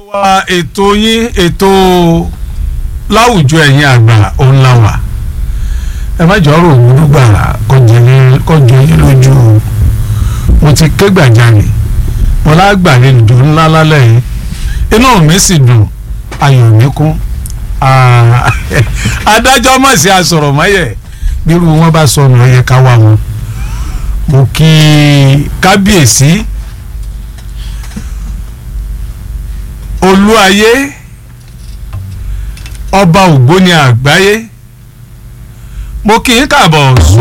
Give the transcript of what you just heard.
wa ètò yín ètò láwùjọ ẹ̀yin àgbà òun la wà ẹ má jọ rò wúlú gbàrà kọjọ yín lójú mo ti ké gbàjarè mo lágbàlejò ńlá lálẹ́ yìí inú mi sì dùn ayọ̀ mi kún adájọ́ mọ̀ sí asọ̀rọ̀ mọ́yẹ̀ bírú wọn bá sọnù ẹ̀yẹ ká wá wọn mo kí kábíyèsí olúayé ọba ògbóni àgbáyé mo kí í káàbọ̀